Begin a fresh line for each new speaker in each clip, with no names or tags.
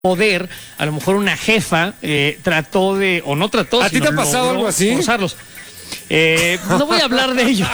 poder, a lo mejor una jefa trató de, o no trató,
¿A ti te ha pasado algo así?
Forzarlos. No voy a hablar de ello.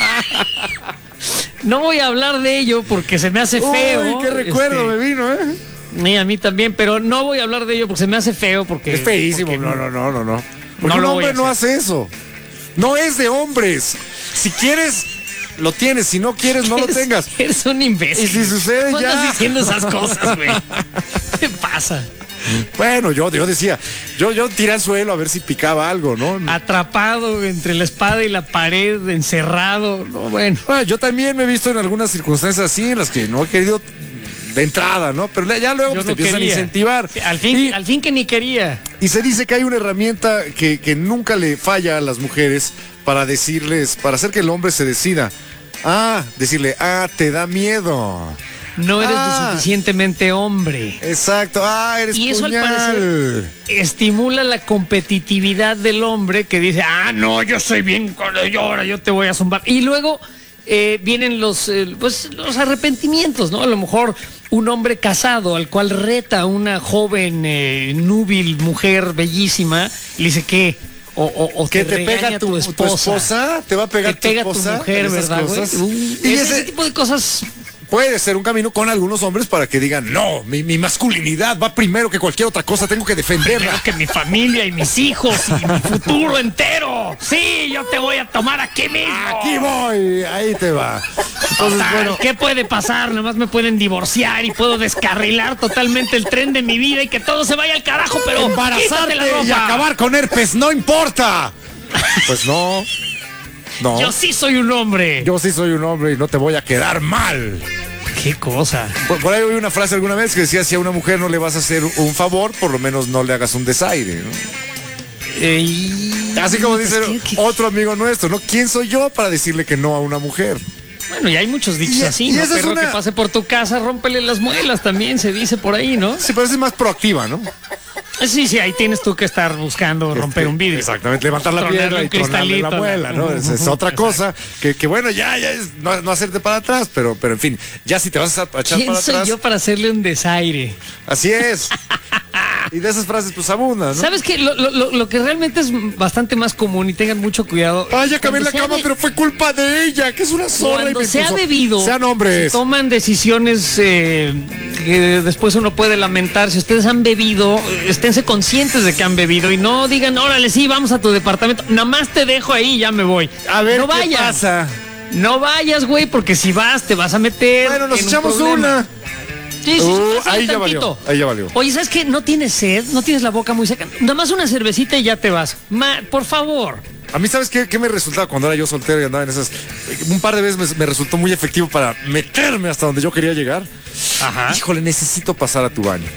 No voy a hablar de ello porque se me hace feo.
Uy, qué recuerdo me vino,
Y a mí también, pero no voy a hablar de ello porque se me hace feo. Porque
es feísimo.
porque
No. Porque
no
un
lo
hombre
voy a
no hace eso. No es de hombres. Si quieres, lo tienes. Si no quieres, no lo tengas.
Eres un imbécil.
Y si sucede,
¿Cómo
ya.
andas diciendo esas cosas, güey? ¿Qué pasa?
Bueno, yo decía, yo tiré al suelo a ver si picaba algo, ¿no?
Atrapado entre la espada y la pared, encerrado. No, bueno.
Yo también me he visto en algunas circunstancias así en las que no he querido de entrada, ¿no? Pero ya luego pues, te empiezan a incentivar.
Al fin que ni quería.
Y se dice que hay una herramienta que nunca le falla a las mujeres para decirles, para hacer que el hombre se decida. Decirle, te da miedo.
No eres lo suficientemente hombre.
Exacto, eres
Y eso
puñal.
al parecer estimula la competitividad del hombre que dice, no, yo soy bien, ahora yo te voy a zumbar. Y luego vienen los arrepentimientos, ¿no? A lo mejor un hombre casado al cual reta a una joven núbil mujer bellísima y le dice que o
que te pega tu esposa, te va a pegar
te pega
tu esposa,
tu mujer, ¿verdad, güey?
Y
ese tipo de cosas.
Puede ser un camino con algunos hombres para que digan, no, mi masculinidad va primero que cualquier otra cosa, tengo que defenderla.
Primero que mi familia y mis hijos y mi futuro entero. Sí, yo te voy a tomar aquí mismo.
Aquí voy, ahí te va. Entonces, bueno,
¿qué puede pasar? Nada más me pueden divorciar y puedo descarrilar totalmente el tren de mi vida y que todo se vaya al carajo, pero
embarazarte
la ropa
y acabar con herpes, no importa. Pues no.
Yo sí soy un hombre.
Yo sí soy un hombre y no te voy a quedar mal.
Qué cosa.
Por ahí oí una frase alguna vez que decía, si a una mujer no le vas a hacer un favor, por lo menos no le hagas un desaire, ¿no? Así como dice otro amigo nuestro, ¿no? ¿Quién soy yo para decirle que no a una mujer?
Bueno, y hay muchos dichos así, ¿no? Perro que pase por tu casa, rómpele las muelas, también se dice por ahí, ¿no?
Sí, parece más proactiva, ¿no?
Sí, ahí tienes tú que estar buscando romper un vidrio.
Exactamente, levantar la piedra y tronarle la muela, ¿no? Es otra cosa que bueno, ya es no hacerte para atrás, pero en fin, ya si te vas a echar para atrás.
¿Quién soy yo para hacerle un desaire?
Así es. Y de esas frases pues abundan, ¿no?
¿Sabes qué? Lo que realmente es bastante más común y tengan mucho cuidado.
Ya acabé en la cama, pero fue culpa de ella, que es una zorra.
Cuando se ha bebido,
sean hombres.
se toman decisiones que después uno puede lamentar. Si ustedes han bebido, esténse conscientes de que han bebido y no digan, órale, sí, vamos a tu departamento. Nada más te dejo ahí y ya me voy.
A ver,
no
¿qué pasa?
No vayas, güey, porque si vas, te vas a meter.
Bueno, nos
en
echamos
un
una.
Sí,
ahí ya valió.
Oye, ¿sabes qué? ¿No tienes sed? ¿No tienes la boca muy seca? Nada más una cervecita y ya te vas. Por favor.
A mí, ¿sabes qué me resultaba cuando era yo soltero y andaba en esas? Un par de veces me resultó muy efectivo para meterme hasta donde yo quería llegar.
Ajá.
Híjole, necesito pasar a tu baño.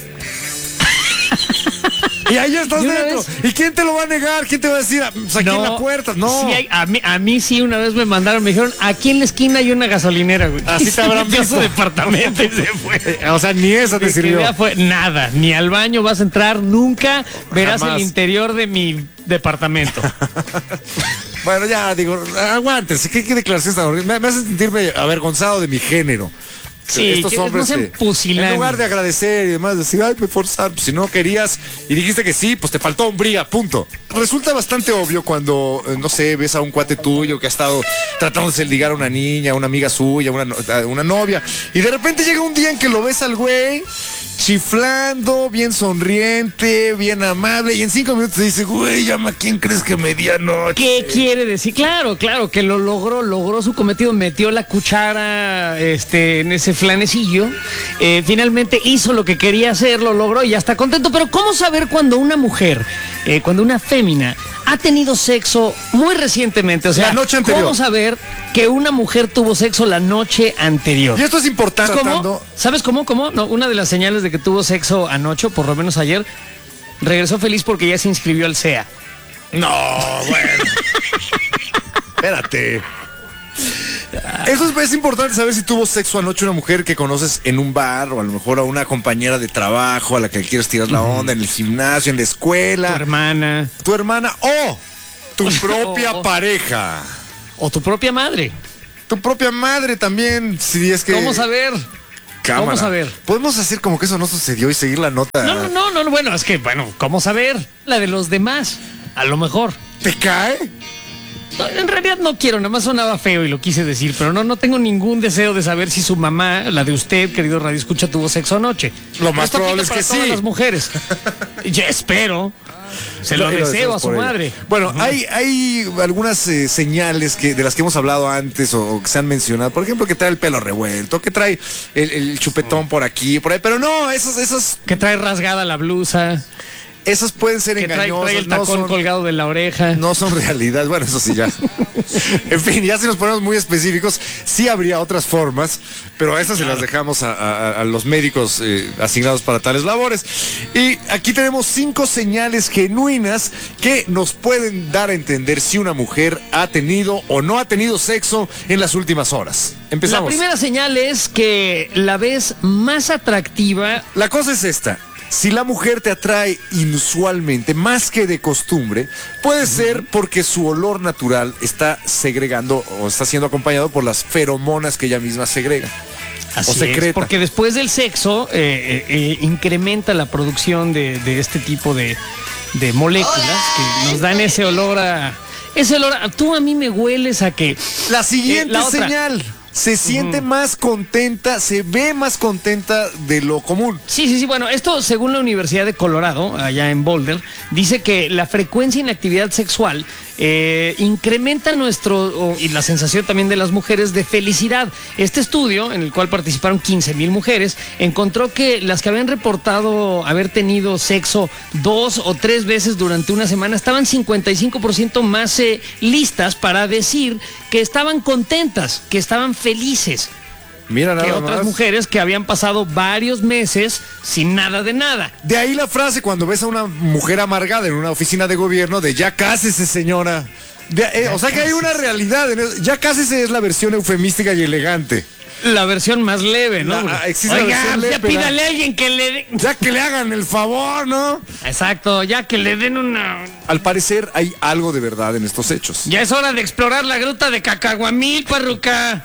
Y ahí ya estás dentro. ¿Y quién te lo va a negar? ¿Quién te va a decir? Pues aquí en la puerta. No.
Sí, a mí sí una vez me dijeron, aquí en la esquina hay una gasolinera, güey.
Así te habrán visto.
Su departamento y se fue.
O sea, ni esa te sirvió.
Fue nada, ni al baño vas a entrar nunca, verás el interior de mi departamento.
Bueno, ya digo, aguántense. ¿Qué declaración tan horrible? Me hace sentirme avergonzado de mi género.
Sí, estos hombres en
lugar de agradecer y demás, decir, me forzaron, pues, si no querías y dijiste que sí, pues te faltó hombría, punto. Resulta bastante obvio cuando, no sé, ves a un cuate tuyo que ha estado tratándose de ligar a una niña, a una amiga suya, una novia, y de repente llega un día en que lo ves al güey chiflando, bien sonriente, bien amable, y en 5 minutos te dice, güey, llama a quién crees que me di anoche.
¿Qué quiere decir? Claro, que lo logró su cometido, metió la cuchara en ese flanecillo, finalmente hizo lo que quería hacer, lo logró y ya está contento. Pero ¿cómo saber cuando una mujer, cuando una fémina ha tenido sexo muy recientemente? O sea,
la noche anterior.
¿Cómo saber que una mujer tuvo sexo la noche anterior?
Y esto es importante.
¿Sabes cómo? No, una de las señales de que tuvo sexo anoche, por lo menos ayer, regresó feliz porque ya se inscribió al SEA.
No, bueno. Espérate. Eso es importante saber si tuvo sexo anoche una mujer que conoces en un bar o a lo mejor a una compañera de trabajo a la que le quieres tirar la onda, en el gimnasio, en la escuela. Tu hermana o tu propia pareja.
O tu propia madre.
Tu propia madre también, si es que...
¿Cómo saber?
cámara.
¿Cómo saber?
Podemos hacer como que eso no sucedió y seguir la nota.
No, bueno, es que, bueno, ¿cómo saber? La de los demás, a lo mejor.
¿Te cae?
No, en realidad no quiero, nada más sonaba feo y lo quise decir, pero no tengo ningún deseo de saber si su mamá, la de usted, querido Radio Escucha, tuvo sexo anoche.
Lo más
Esto
probable
aplica
es que
para todas
sí.
las mujeres. Yo espero. Se lo deseo a su madre.
Bueno, hay algunas señales de las que hemos hablado antes o que se han mencionado. Por ejemplo, que trae el pelo revuelto, que trae el chupetón por aquí, por ahí. Pero no, esos
Que trae rasgada la blusa.
Esas pueden ser
Que
engañosas.
trae el tacón colgado de la oreja.
No son realidad. Bueno, eso sí ya. En fin, ya si nos ponemos muy específicos, sí habría otras formas, pero esas se las dejamos a los médicos asignados para tales labores. Y aquí tenemos 5 señales genuinas que nos pueden dar a entender si una mujer ha tenido o no ha tenido sexo en las últimas horas. Empezamos.
La primera señal es que la ves más atractiva.
La cosa es esta. Si la mujer te atrae inusualmente, más que de costumbre, puede ser porque su olor natural está segregando o está siendo acompañado por las feromonas que ella misma segrega.
Así
o secreta.
es, porque después del sexo incrementa la producción de este tipo de moléculas que nos dan ese olor a... Tú a mí me hueles a que...
La siguiente
la otra.
señal. Se siente más contenta, se ve más contenta de lo común.
Sí, bueno, esto según la Universidad de Colorado, allá en Boulder, dice que la frecuencia en actividad sexual incrementa y la sensación también de las mujeres de felicidad. Este estudio, en el cual participaron 15,000 mujeres, encontró que las que habían reportado haber tenido sexo 2 o 3 veces durante una semana estaban 55% más listas para decir que estaban contentas, que estaban felices.
Mira nada
que otras
más.
mujeres que habían pasado varios meses sin nada de nada.
De ahí la frase cuando ves a una mujer amargada en una oficina de gobierno de ya cásese, señora. O sea que hay una realidad. Ya cásese es la versión eufemística y elegante.
La versión más leve, ¿no?
Existe la
Oiga,
versión leve,
ya pídale a alguien que le dé.
Ya que le hagan el favor, ¿no?
Exacto, ya que le den una...
Al parecer hay algo de verdad en estos hechos.
Ya es hora de explorar la gruta de Cacahuamil, parruca.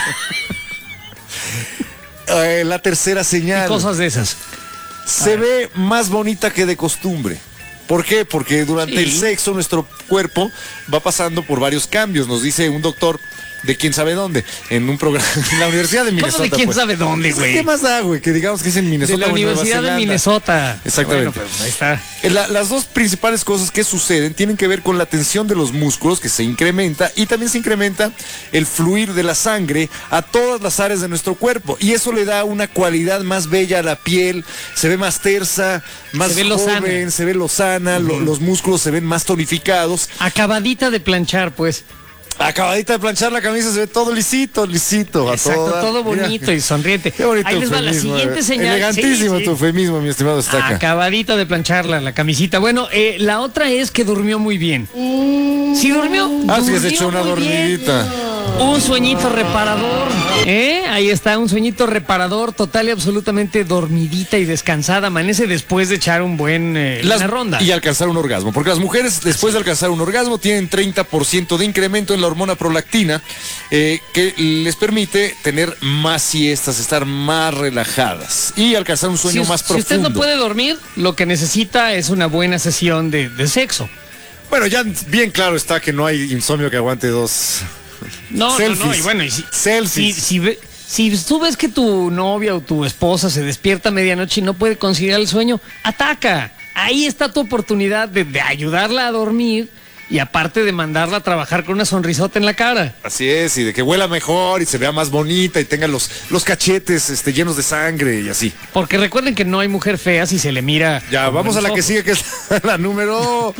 La tercera señal.
Cosas de esas.
Se ve más bonita que de costumbre. ¿Por qué? Porque durante el sexo nuestro cuerpo va pasando por varios cambios, nos dice un doctor de quién sabe dónde, en un programa en la Universidad de Minnesota.
¿Cómo de quién
pues.
sabe dónde, güey?
¿Qué más da, güey? Que digamos que es en Minnesota.
De la
o en Nueva
Universidad de
Zelanda.
Minnesota.
Exactamente.
Bueno, pues ahí está.
Las dos principales cosas que suceden tienen que ver con la tensión de los músculos, que se incrementa, y también se incrementa el fluir de la sangre a todas las áreas de nuestro cuerpo. Y eso le da una cualidad más bella a la piel, se ve más tersa, más joven, se ve lozana, los músculos se ven más tonificados.
Acabadita de planchar, pues.
Acabadita de planchar la camisa, se ve todo lisito.
Exacto, todo bonito. Mira, y sonriente.
Qué bonito.
Ahí les va la siguiente señal.
Elegantísimo tu eufemismo, mi estimado Estaca.
Acabadita de plancharla, la camisita. Bueno, la otra es que durmió muy bien. Sí, durmió.
Sí, que se echó una dormidita.
Un sueñito reparador. Ahí está, un sueñito reparador, total y absolutamente dormidita y descansada. Amanece después de echar un buen una ronda.
Y alcanzar un orgasmo. Porque las mujeres, después de alcanzar un orgasmo, tienen 30% de incremento en la hormona prolactina, que les permite tener más siestas, estar más relajadas y alcanzar un sueño más profundo.
Si usted no puede dormir, lo que necesita es una buena sesión de sexo.
Bueno, ya bien claro está que no hay insomnio que aguante 2 selfies.
No, y bueno, y
selfies.
Si tú ves que tu novia o tu esposa se despierta a medianoche y no puede conciliar el sueño, ataca. Ahí está tu oportunidad de ayudarla a dormir y aparte de mandarla a trabajar con una sonrisota en la cara.
Así es, y de que huela mejor y se vea más bonita y tenga los cachetes llenos de sangre y así.
Porque recuerden que no hay mujer fea si se le mira.
Ya, vamos a la que sigue, que es la número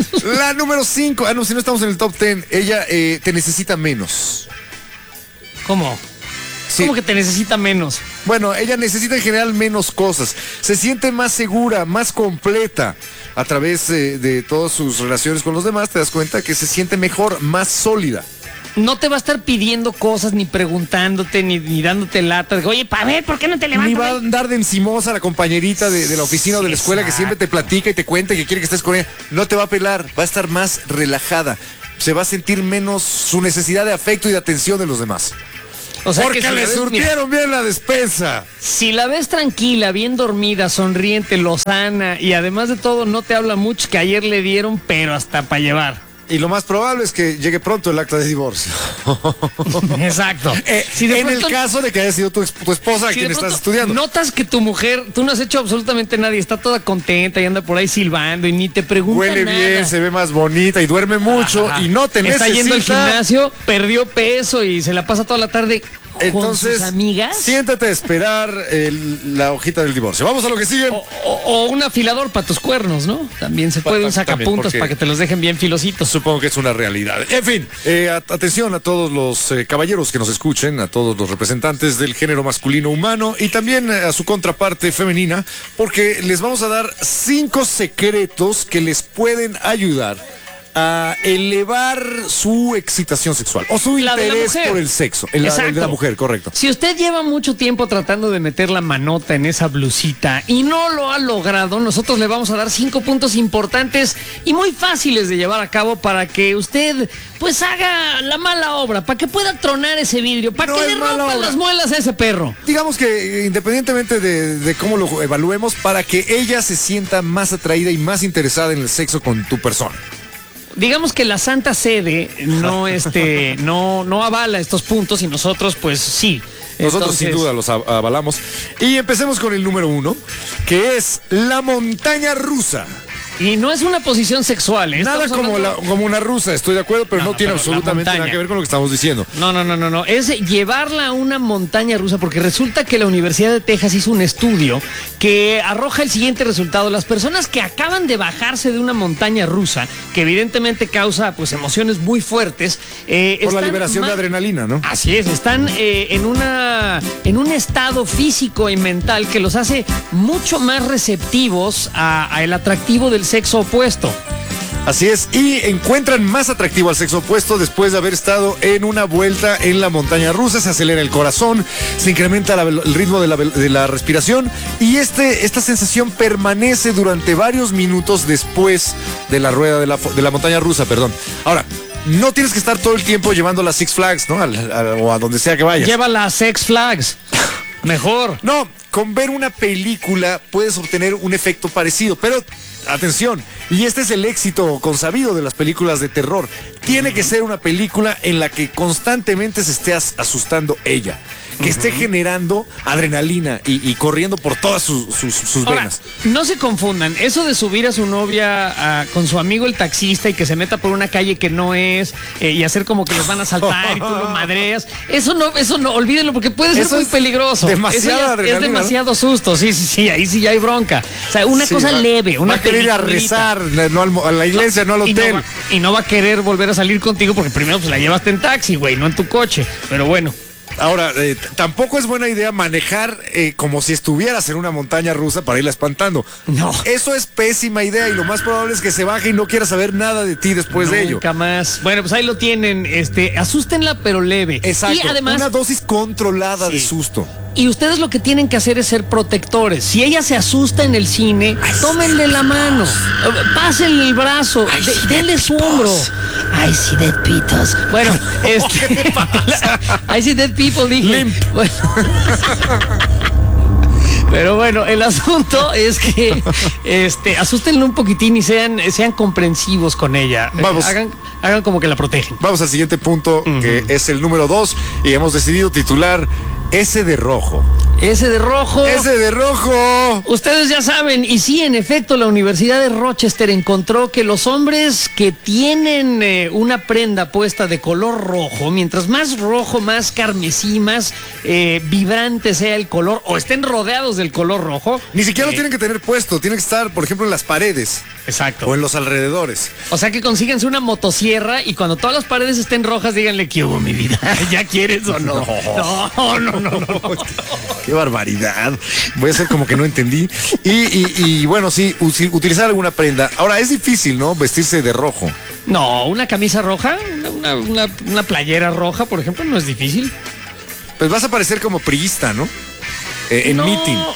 5. No, si no estamos en el top 10, ella te necesita menos.
¿Cómo? Sí. ¿Cómo que te necesita menos?
Bueno, ella necesita en general menos cosas. Se siente más segura, más completa. A través de todas sus relaciones con los demás, te das cuenta que se siente mejor, más sólida.
No te va a estar pidiendo cosas, ni preguntándote, ni dándote lata. Oye, para ver, ¿por qué no te levantas?
Ni va a andar de encimosa la compañerita de la oficina o de la escuela que siempre te platica y te cuenta y que quiere que estés con ella. No te va a pelar, va a estar más relajada. Se va a sentir menos su necesidad de afecto y de atención de los demás.
O sea,
porque
que si
le
la ves,
surtieron bien la despensa.
si la ves tranquila, bien dormida, sonriente, lozana y además de todo no te habla mucho, que ayer le dieron, pero hasta para llevar.
Y lo más probable es que llegue pronto el acta de divorcio.
Exacto. Si
en el caso de que haya sido tu esposa a
si
quien
de
estás
pronto
estudiando.
notas que tu mujer, tú no has hecho absolutamente nada y está toda contenta y anda por ahí silbando y ni te pregunta
Huele
nada.
bien, se ve más bonita y duerme mucho.
Ajá.
Y no te
Está
necesita.
yendo al gimnasio, perdió peso y se la pasa toda la tarde con
Entonces,
sus amigas.
siéntate a esperar la hojita del divorcio. Vamos a lo que sigue.
O un afilador para tus cuernos, ¿no? También se puede un sacapuntas
porque
para que te los dejen bien filositos.
Supongo que es una realidad. En fin, atención a todos los caballeros que nos escuchen, a todos los representantes del género masculino humano y también a su contraparte femenina, porque les vamos a dar 5 secretos que les pueden ayudar a elevar su excitación sexual o su
La de la
interés
mujer.
por el sexo. El de la
Exacto.
mujer, correcto.
Si usted lleva mucho tiempo tratando de meter la manota en esa blusita y no lo ha logrado, nosotros le vamos a dar 5 puntos importantes y muy fáciles de llevar a cabo para que usted pues haga la mala obra, para que pueda tronar ese vidrio, para
No
que
es
le
mala
rompan
obra.
las muelas a ese perro.
Digamos que independientemente de cómo lo evaluemos, para que ella se sienta más atraída y más interesada en el sexo con tu persona.
Digamos que la Santa Sede no avala estos puntos y nosotros pues sí.
Nosotros
Entonces,
sin duda los avalamos. Y empecemos con el número 1, que es la montaña rusa.
Y no es una posición sexual.
Nada
Estamos
como,
hablando-
como una rusa, estoy de acuerdo, pero
No,
no tiene
pero la
absolutamente nada
montaña.
que ver con lo que estamos diciendo.
No. Es llevarla a una montaña rusa, porque resulta que la Universidad de Texas hizo un estudio que arroja el siguiente resultado. Las personas que acaban de bajarse de una montaña rusa, que evidentemente causa pues emociones muy fuertes,
Por la
están
liberación de
más-
adrenalina, ¿no?
Así es, están en un estado físico y mental que los hace mucho más receptivos a el atractivo del sexo opuesto.
Así es, y encuentran más atractivo al sexo opuesto después de haber estado en una vuelta en la montaña rusa. Se acelera el corazón, se incrementa el ritmo de la respiración y esta sensación permanece durante varios minutos después de la rueda de la montaña rusa, perdón. Ahora, no tienes que estar todo el tiempo llevando las Six Flags, ¿no? O a donde sea que vayas.
Lleva las Sex Flags. Mejor.
No, con ver una película puedes obtener un efecto parecido, pero atención, y este es el éxito consabido de las películas de terror. Tiene que ser una película en la que constantemente se esté asustando ella, que esté generando adrenalina y corriendo por todas sus
Ahora,
venas.
no se confundan, eso de subir a su novia con su amigo el taxista y que se meta por una calle que no es y hacer como que los van a asaltar y tú lo madreas, eso no, olvídenlo porque puede ser
Eso
muy
es
peligroso.
demasiada
Eso ya
adrenalina,
es demasiado susto, sí, ahí sí ya hay bronca. O sea, una
Sí,
cosa leve,
va
una
a querer ir a
peliculita.
rezar, no a la iglesia, no al hotel.
Y no va a querer volver a salir contigo porque primero pues la llevaste en taxi, güey, no en tu coche. Pero bueno.
Ahora, tampoco es buena idea manejar como si estuvieras en una montaña rusa para irla espantando.
No.
Eso es pésima idea y lo más probable es que se baje y no quiera saber nada de ti después de ello.
Nunca más. Bueno, pues ahí lo tienen. Asústenla, pero leve.
Exacto.
Y además,
una dosis controlada de
Sí.
susto.
y ustedes lo que tienen que hacer es ser protectores. Si ella se asusta en el cine, tómenle la mano, pásenle el brazo, denle su hombro. I see dead pitos. Bueno,
¿Qué te pasa?
I see dead people, dije.
Limp.
Bueno. Pero bueno, el asunto es que asústenle un poquitín y sean comprensivos con ella.
Vamos.
Hagan como que la protegen.
Vamos al siguiente punto, que es el número 2, y hemos decidido titular Ese de rojo.
Ese de rojo.
Ese de rojo.
Ustedes ya saben, y sí, en efecto, la Universidad de Rochester encontró que los hombres que tienen una prenda puesta de color rojo, mientras más rojo, más carmesí, más vibrante sea el color, o estén rodeados del color rojo.
Ni siquiera lo tienen que tener puesto, tiene que estar, por ejemplo, en las paredes
Exacto.
o en los alrededores.
O sea que consíguense una motosierra y cuando todas las paredes estén rojas, díganle, ¿qué hubo, mi vida? ¿Ya quieres o no? No.
Qué barbaridad. Voy a hacer como que no entendí. Y bueno, sí, utilizar alguna prenda. Ahora, es difícil, ¿no? Vestirse de rojo.
No, una camisa roja, una playera roja, por ejemplo, no es difícil.
Pues vas a parecer como priista, ¿no? En
No,
meeting.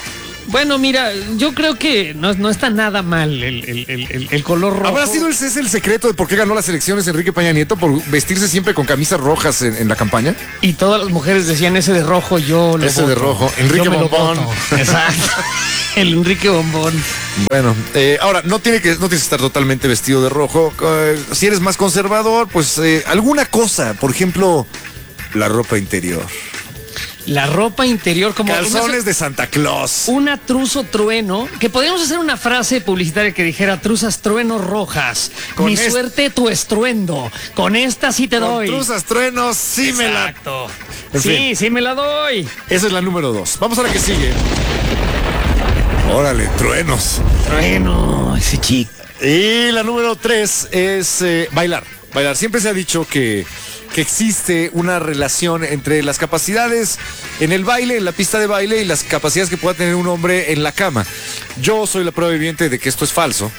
Bueno, mira, yo creo que no está nada mal el color rojo.
¿Habrá sido ese el secreto de por qué ganó las elecciones Enrique Peña Nieto? ¿Por vestirse siempre con camisas rojas en la campaña?
Y todas las mujeres decían ese de rojo, yo lo
Ese
voto.
de rojo, Enrique Bombón.
Exacto. El Enrique Bombón.
Bueno, ahora, no tienes que estar totalmente vestido de rojo. Si eres más conservador, pues alguna cosa, por ejemplo, la ropa interior.
La ropa interior como...
Calzones de Santa Claus.
Una truzo trueno, que podríamos hacer una frase publicitaria que dijera truzas truenos rojas. Mi suerte, tu estruendo. Con esta sí te doy.
Truzas truenos, sí me la...
Exacto. Sí me la doy.
Esa es la número 2. Vamos a la que sigue. Órale, truenos.
Trueno, ese chico.
Y la número 3 es bailar. Bailar. Siempre se ha dicho que existe una relación entre las capacidades en el baile, en la pista de baile, y las capacidades que pueda tener un hombre en la cama. Yo soy la prueba viviente de que esto es falso.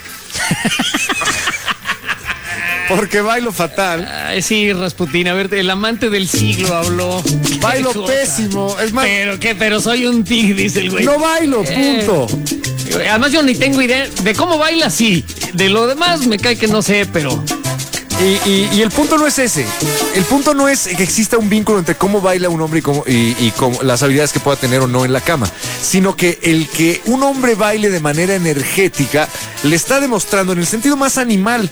Porque bailo fatal.
Ay, sí, Rasputín, a ver, el amante del siglo habló.
Bailo pésimo. Es más,
pero soy un tig, dice el güey.
no bailo, punto.
Además yo ni tengo idea de cómo baila, sí. De lo demás me cae que no sé, pero...
Y el punto no es ese. El punto no es que exista un vínculo entre cómo baila un hombre y las habilidades que pueda tener o no en la cama, sino que el que un hombre baile de manera energética le está demostrando, en el sentido más animal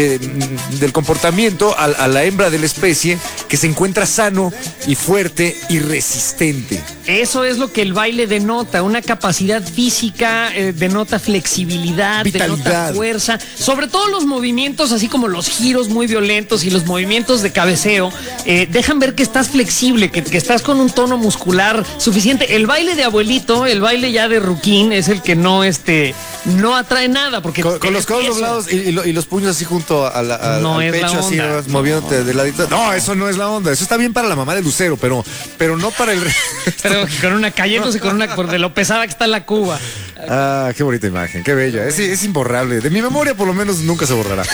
del comportamiento, a la hembra de la especie, que se encuentra sano y fuerte y resistente.
Eso es lo que el baile denota, una capacidad física, denota flexibilidad,
vitalidad,
denota fuerza, sobre todo los movimientos, así como los giros muy violentos y los movimientos de cabeceo, dejan ver que estás flexible, que estás con un tono muscular suficiente. El baile de abuelito, el baile ya de ruquín, es el que no atrae nada, porque
con los codos doblados y los puños así junto al pecho, así moviéndote de ladito. No, eso no es la onda. Eso está bien para la mamá de Lucero, pero no para el
pero cayéndose con una por de lo pesada que está la cuba.
Ah, qué bonita imagen, qué bella. Es imborrable. De mi memoria por lo menos nunca se borrará.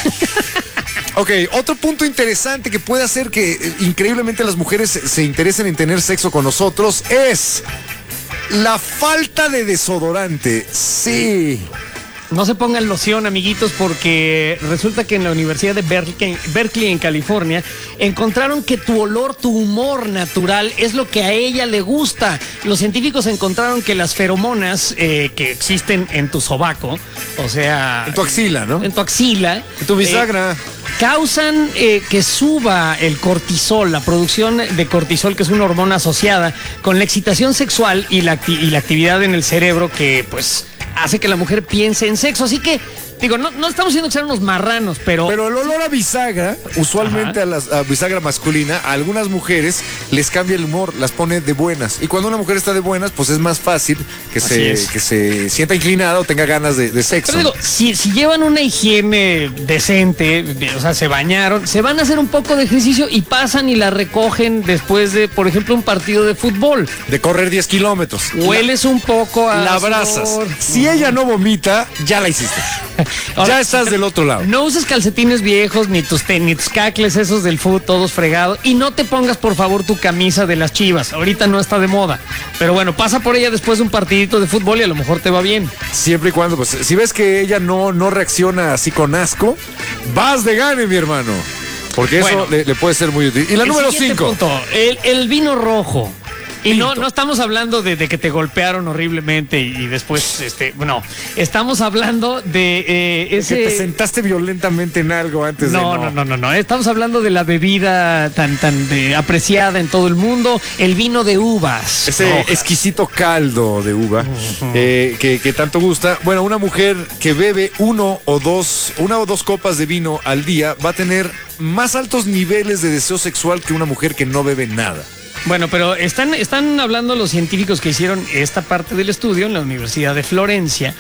Ok, otro punto interesante que puede hacer que increíblemente las mujeres se interesen en tener sexo con nosotros es la falta de desodorante. Sí.
No se pongan loción, amiguitos, porque resulta que en la Universidad de Berkeley, en California, encontraron que tu olor, tu humor natural es lo que a ella le gusta. Los científicos encontraron que las feromonas que existen en tu sobaco, o sea...
En tu axila, ¿no?
En tu axila.
En tu bisagra.
Causan que suba el cortisol, la producción de cortisol, que es una hormona asociada con la excitación sexual y la actividad en el cerebro que, pues... hace que la mujer piense en sexo. Así que, digo, no estamos diciendo que sean unos marranos, pero
el olor a bisagra, usualmente a bisagra masculina, a algunas mujeres les cambia el humor, las pone de buenas. Y cuando una mujer está de buenas, pues es más fácil que se sienta inclinada o tenga ganas de sexo.
Pero digo, si llevan una higiene decente, o sea, se bañaron, se van a hacer un poco de ejercicio y pasan y la recogen después de, por ejemplo, un partido de fútbol.
De correr 10 kilómetros.
Hueles un poco a...
La abrazas. Si ella no vomita, ya la hiciste. Ahora, ya estás del otro lado.
No uses calcetines viejos, ni tus cacles esos del fútbol, todos fregados. Y no te pongas, por favor, tu camisa de las Chivas. Ahorita no está de moda. Pero bueno, pasa por ella después de un partidito de fútbol y a lo mejor te va bien.
Siempre y cuando, pues, si ves que ella no reacciona así con asco, vas de gane, mi hermano. Porque eso le puede ser muy útil. Y la número 5.
El vino rojo. Y no estamos hablando de que te golpearon horriblemente y después, no, estamos hablando de ese...
Que te sentaste violentamente en algo antes
No, estamos hablando de la bebida tan apreciada en todo el mundo, el vino de uvas.
Ese exquisito caldo de uva que tanto gusta. Bueno, una mujer que bebe una o dos copas de vino al día va a tener más altos niveles de deseo sexual que una mujer que no bebe nada.
Bueno, pero están hablando los científicos que hicieron esta parte del estudio en la Universidad de Florencia,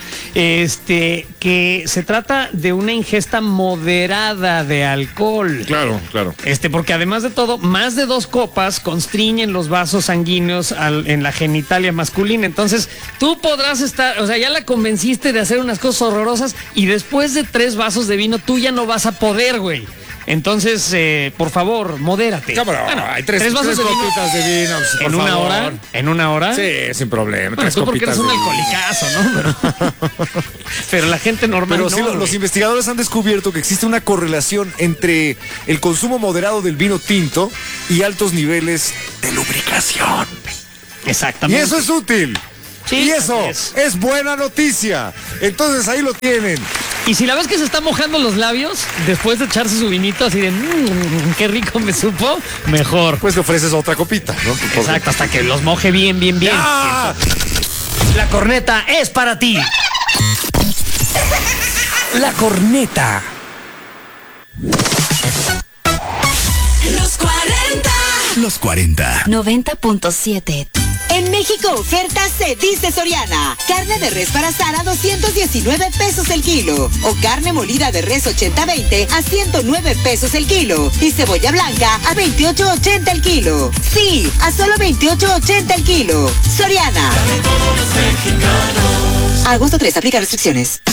que se trata de una ingesta moderada de alcohol.
Claro.
Porque además de todo, más de 2 copas constriñen los vasos sanguíneos en la genitalia masculina. Entonces, tú podrás estar, o sea, ya la convenciste de hacer unas cosas horrorosas y después de 3 vasos de vino, tú ya no vas a poder, güey. Entonces, por favor, modérate.
Cámara,
Bueno,
hay tres
vasos de vino
copitas de vino, pues,
en
por
una
favor.
hora. ¿En una hora?
Sí, sin problema.
Bueno,
Tres
tú porque
copitas
eres un
de vino.
alcoholicazo, ¿no? Pero la gente normal
Pero
no,
sí,
güey.
los investigadores han descubierto que existe una correlación entre el consumo moderado del vino tinto y altos niveles de lubricación. Y
Exactamente.
eso es útil.
Sí,
y eso es buena noticia. Entonces ahí lo tienen.
Y si la ves que se está mojando los labios, después de echarse su vinito así de qué rico me supo, mejor.
Pues le ofreces otra copita, ¿no?
Exacto, hasta que los moje bien.
¡Ah!
La corneta es para ti.
La corneta.
Los 40.
Los 40.
90.7.
En México, oferta se dice Soriana. Carne de res para asar a 219 pesos el kilo. O carne molida de res 80-20 a 109 pesos el kilo. Y cebolla blanca a 28.80 el kilo. Sí, a solo 28.80 el kilo. Soriana. A agosto 3, aplica restricciones.